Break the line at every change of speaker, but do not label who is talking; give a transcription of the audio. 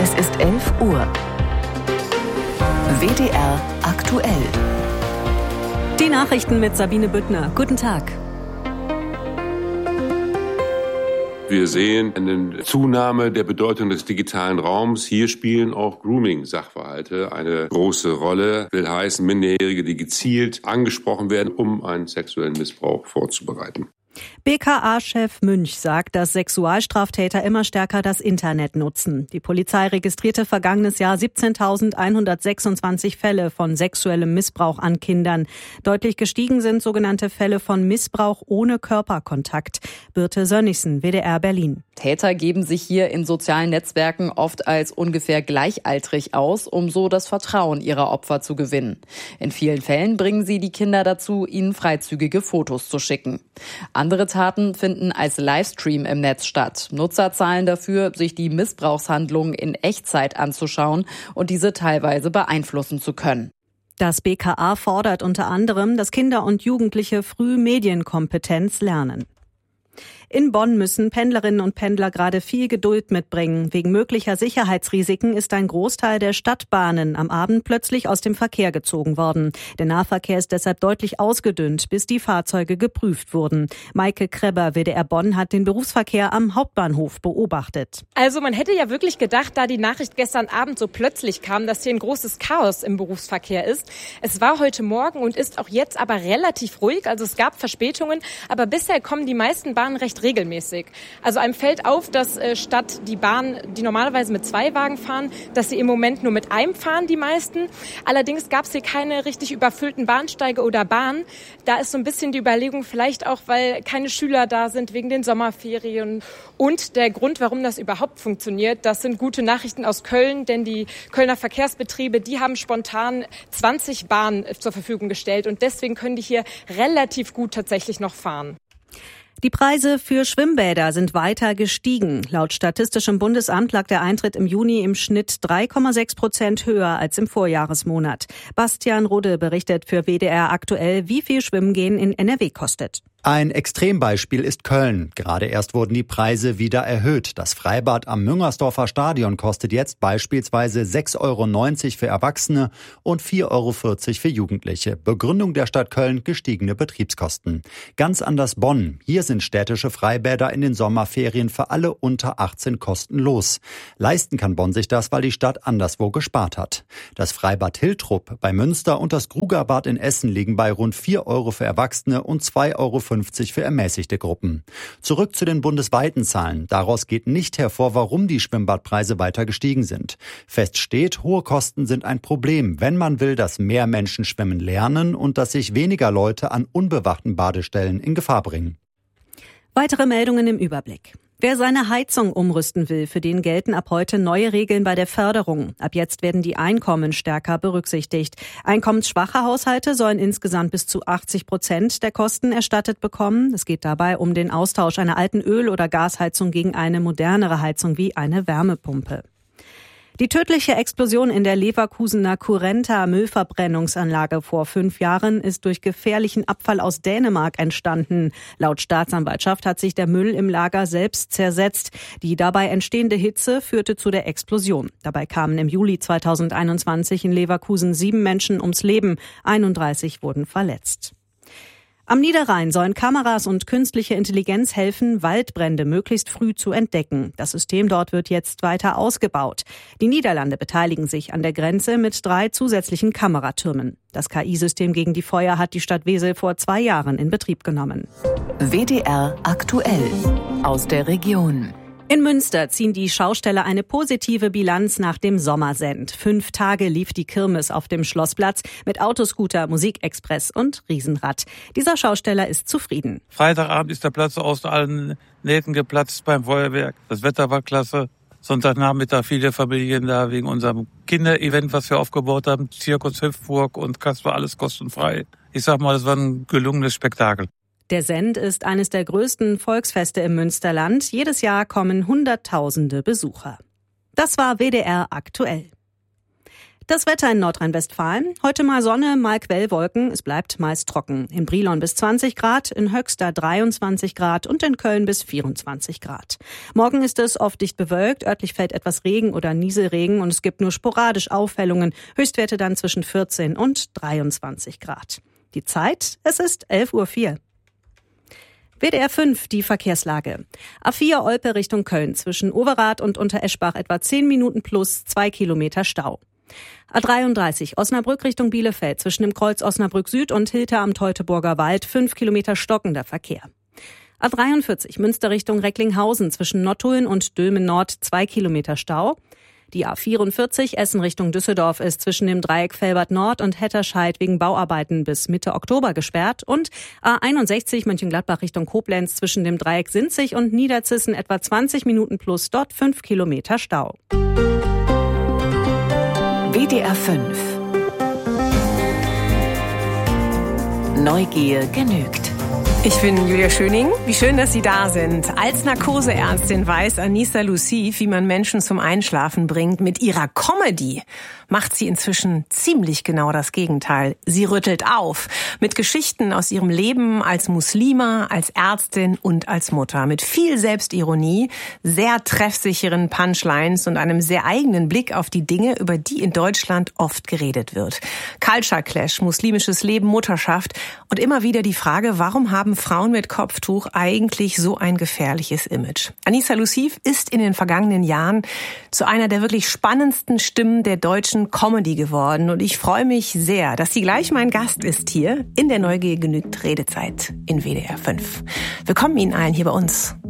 Es ist 11 Uhr. WDR aktuell.
Die Nachrichten mit Sabine Büttner. Guten Tag.
Wir sehen eine Zunahme der Bedeutung des digitalen Raums. Hier spielen auch Grooming-Sachverhalte eine große Rolle. Will heißen, Minderjährige, die gezielt angesprochen werden, um einen sexuellen Missbrauch vorzubereiten.
BKA-Chef Münch sagt, dass Sexualstraftäter immer stärker das Internet nutzen. Die Polizei registrierte vergangenes Jahr 17.126 Fälle von sexuellem Missbrauch an Kindern. Deutlich gestiegen sind sogenannte Fälle von Missbrauch ohne Körperkontakt. Birte Sönnigsen, WDR Berlin.
Täter geben sich hier in sozialen Netzwerken oft als ungefähr gleichaltrig aus, um so das Vertrauen ihrer Opfer zu gewinnen. In vielen Fällen bringen sie die Kinder dazu, ihnen freizügige Fotos zu schicken. Andere Taten finden als Livestream im Netz statt. Nutzer zahlen dafür, sich die Missbrauchshandlungen in Echtzeit anzuschauen und diese teilweise beeinflussen zu können.
Das BKA fordert unter anderem, dass Kinder und Jugendliche früh Medienkompetenz lernen. In Bonn müssen Pendlerinnen und Pendler gerade viel Geduld mitbringen. Wegen möglicher Sicherheitsrisiken ist ein Großteil der Stadtbahnen am Abend plötzlich aus dem Verkehr gezogen worden. Der Nahverkehr ist deshalb deutlich ausgedünnt, bis die Fahrzeuge geprüft wurden. Maike Krebber, WDR Bonn, hat den Berufsverkehr am Hauptbahnhof beobachtet.
Also man hätte ja wirklich gedacht, da die Nachricht gestern Abend so plötzlich kam, dass hier ein großes Chaos im Berufsverkehr ist. Es war heute Morgen und ist auch jetzt aber relativ ruhig. Also es gab Verspätungen, aber bisher kommen die meisten Bahnen recht regelmäßig. Also einem fällt auf, dass statt die Bahn, die normalerweise mit 2 Wagen fahren, dass sie im Moment nur mit einem fahren, die meisten. Allerdings gab es hier keine richtig überfüllten Bahnsteige oder Bahnen. Da ist so ein bisschen die Überlegung, vielleicht auch, weil keine Schüler da sind wegen den Sommerferien. Und der Grund, warum das überhaupt funktioniert, das sind gute Nachrichten aus Köln, denn die Kölner Verkehrsbetriebe, die haben spontan 20 Bahnen zur Verfügung gestellt und deswegen können die hier relativ gut tatsächlich noch fahren.
Die Preise für Schwimmbäder sind weiter gestiegen. Laut Statistischem Bundesamt lag der Eintritt im Juni im Schnitt 3,6% höher als im Vorjahresmonat. Bastian Rudde berichtet für WDR aktuell, wie viel Schwimmgehen in NRW kostet.
Ein Extrembeispiel ist Köln. Gerade erst wurden die Preise wieder erhöht. Das Freibad am Müngersdorfer Stadion kostet jetzt beispielsweise 6,90 € für Erwachsene und 4,40 € für Jugendliche. Begründung der Stadt Köln: gestiegene Betriebskosten. Ganz anders Bonn. Hier sind städtische Freibäder in den Sommerferien für alle unter 18 kostenlos. Leisten kann Bonn sich das, weil die Stadt anderswo gespart hat. Das Freibad Hiltrup bei Münster und das Grugerbad in Essen liegen bei rund 4 € für Erwachsene und 2,50 € für ermäßigte Gruppen. Zurück zu den bundesweiten Zahlen. Daraus geht nicht hervor, warum die Schwimmbadpreise weiter gestiegen sind. Fest steht, hohe Kosten sind ein Problem, wenn man will, dass mehr Menschen schwimmen lernen und dass sich weniger Leute an unbewachten Badestellen in Gefahr bringen.
Weitere Meldungen im Überblick. Wer seine Heizung umrüsten will, für den gelten ab heute neue Regeln bei der Förderung. Ab jetzt werden die Einkommen stärker berücksichtigt. Einkommensschwache Haushalte sollen insgesamt bis zu 80% der Kosten erstattet bekommen. Es geht dabei um den Austausch einer alten Öl- oder Gasheizung gegen eine modernere Heizung wie eine Wärmepumpe. Die tödliche Explosion in der Leverkusener Currenta Müllverbrennungsanlage vor 5 Jahren ist durch gefährlichen Abfall aus Dänemark entstanden. Laut Staatsanwaltschaft hat sich der Müll im Lager selbst zersetzt. Die dabei entstehende Hitze führte zu der Explosion. Dabei kamen im Juli 2021 in Leverkusen 7 Menschen ums Leben, 31 wurden verletzt. Am Niederrhein sollen Kameras und künstliche Intelligenz helfen, Waldbrände möglichst früh zu entdecken. Das System dort wird jetzt weiter ausgebaut. Die Niederlande beteiligen sich an der Grenze mit 3 zusätzlichen Kameratürmen. Das KI-System gegen die Feuer hat die Stadt Wesel vor 2 Jahren in Betrieb genommen.
WDR aktuell aus der Region.
In Münster ziehen die Schausteller eine positive Bilanz nach dem Sommersend. 5 Tage lief die Kirmes auf dem Schlossplatz mit Autoscooter, Musikexpress und Riesenrad. Dieser Schausteller ist zufrieden.
Freitagabend ist der Platz aus allen Nähten geplatzt beim Feuerwerk. Das Wetter war klasse. Sonntagnachmittag viele Familien da wegen unserem Kinderevent, was wir aufgebaut haben. Zirkus Hüpfburg und Kasper, alles kostenfrei. Ich sag mal, das war ein gelungenes Spektakel.
Der Send ist eines der größten Volksfeste im Münsterland. Jedes Jahr kommen Hunderttausende Besucher. Das war WDR aktuell. Das Wetter in Nordrhein-Westfalen. Heute mal Sonne, mal Quellwolken. Es bleibt meist trocken. In Brilon bis 20 Grad, in Höxter 23 Grad und in Köln bis 24 Grad. Morgen ist es oft dicht bewölkt. Örtlich fällt etwas Regen oder Nieselregen und es gibt nur sporadisch Aufhellungen. Höchstwerte dann zwischen 14 und 23 Grad. Die Zeit? Es ist 11:04 Uhr. WDR 5, die Verkehrslage. A4 Olpe Richtung Köln. Zwischen Overath und Untereschbach etwa 10 Minuten plus 2 Kilometer Stau. A33 Osnabrück Richtung Bielefeld zwischen dem Kreuz Osnabrück Süd und Hilter am Teutoburger Wald 5 Kilometer stockender Verkehr. A43 Münster Richtung Recklinghausen zwischen Nottuln und Dülmen Nord 2 Kilometer Stau. Die A44 Essen Richtung Düsseldorf ist zwischen dem Dreieck Velbert Nord und Hetterscheid wegen Bauarbeiten bis Mitte Oktober gesperrt und A61 Mönchengladbach Richtung Koblenz zwischen dem Dreieck Sinzig und Niederzissen etwa 20 Minuten plus dort 5 Kilometer Stau.
WDR 5 Neugier genügt.
Ich bin Julia Schöning. Wie schön, dass Sie da sind. Als Narkoseärztin weiß Anissa Loussif, wie man Menschen zum Einschlafen bringt. Mit ihrer Comedy macht sie inzwischen ziemlich genau das Gegenteil. Sie rüttelt auf. Mit Geschichten aus ihrem Leben als Muslima, als Ärztin und als Mutter. Mit viel Selbstironie, sehr treffsicheren Punchlines und einem sehr eigenen Blick auf die Dinge, über die in Deutschland oft geredet wird. Culture Clash, muslimisches Leben, Mutterschaft und immer wieder die Frage, warum haben Frauen mit Kopftuch eigentlich so ein gefährliches Image? Anissa Loussif ist in den vergangenen Jahren zu einer der wirklich spannendsten Stimmen der deutschen Comedy geworden und ich freue mich sehr, dass sie gleich mein Gast ist hier in der Neugier genügt Redezeit in WDR 5. Willkommen Ihnen allen hier bei uns.